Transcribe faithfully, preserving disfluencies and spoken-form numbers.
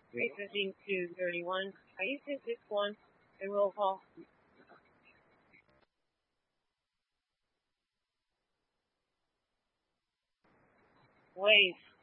three fifteen to thirty-one. I used to six one and roll call. Wave.